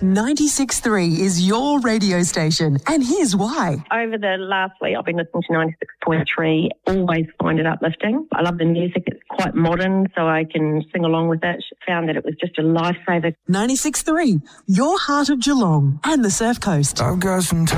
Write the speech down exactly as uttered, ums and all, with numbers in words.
ninety-six point three is your radio station, and here's why. Over the last week, I've been listening to ninety-six point three. Always find it uplifting. I love the music. It's quite modern, so I can sing along with it. Found that it was just a lifesaver. ninety-six point three, your heart of Geelong and the Surf Coast. I've got some time.